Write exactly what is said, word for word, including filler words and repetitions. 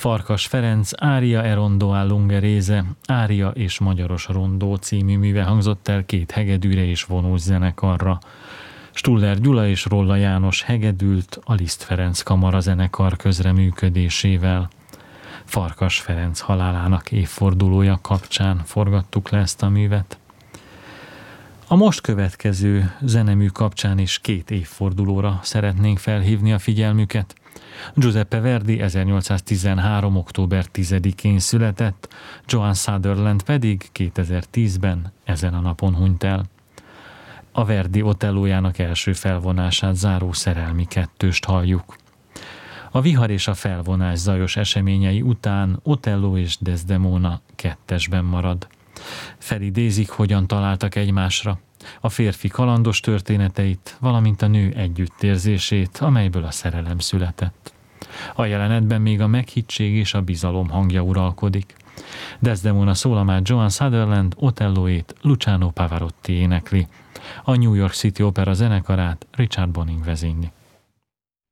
Farkas Ferenc Ária e rondo a Ungherese, Ária és Magyaros rondó című műve hangzott el két hegedűre és vonós zenekarra. Stuller Gyula és Rolla János hegedült a Liszt Ferenc Kamara zenekar közreműködésével. Farkas Ferenc halálának évfordulója kapcsán forgattuk le ezt a művet. A most következő zenemű kapcsán is két évfordulóra szeretnénk felhívni a figyelmüket. Giuseppe Verdi ezernyolcszáztizenhárom. október tizedikén született, Joan Sutherland pedig kétezer-tízben ezen a napon hunyt el. A Verdi Otellójának első felvonását záró szerelmi kettőst halljuk. A vihar és a felvonás zajos eseményei után Otello és Desdemona kettesben marad. Felidézik, hogyan találtak egymásra, a férfi kalandos történeteit, valamint a nő együttérzését, amelyből a szerelem született. A jelenetben még a meghittség és a bizalom hangja uralkodik. Desdemona szólamát Joan Sutherland, Otellóét Luciano Pavarotti énekli. A New York City Opera zenekarát Richard Bonning vezényli.